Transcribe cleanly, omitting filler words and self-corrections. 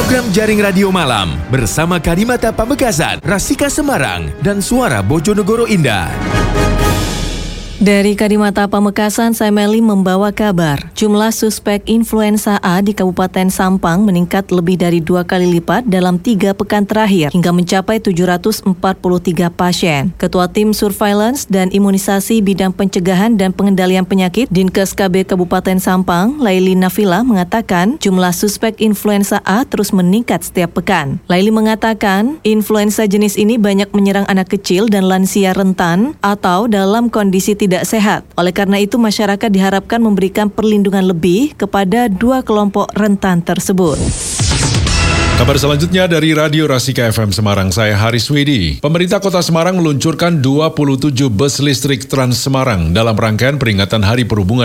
Program Jaring Radio Malam bersama Karimata Pamekasan, Rasika Semarang, dan Suara Bojonegoro Indah. Dari Karimata Pamekasan, saya Meli membawa kabar. Jumlah suspek influenza A di Kabupaten Sampang meningkat lebih dari 2 kali lipat dalam 3 pekan terakhir hingga mencapai 743 pasien. Ketua Tim Surveillance dan Imunisasi Bidang Pencegahan dan Pengendalian Penyakit Dinkes KB Kabupaten Sampang, Laili Nafila, mengatakan jumlah suspek influenza A terus meningkat setiap pekan. Laili mengatakan influenza jenis ini banyak menyerang anak kecil dan lansia rentan atau dalam kondisi tidak sehat. Oleh karena itu, masyarakat diharapkan memberikan perlindungan lebih kepada 2 kelompok rentan tersebut. Kabar selanjutnya dari Radio Rasika FM Semarang, saya Haris Widi. Pemerintah Kota Semarang meluncurkan 27 bus listrik Trans Semarang dalam rangkaian peringatan Hari Perhubungan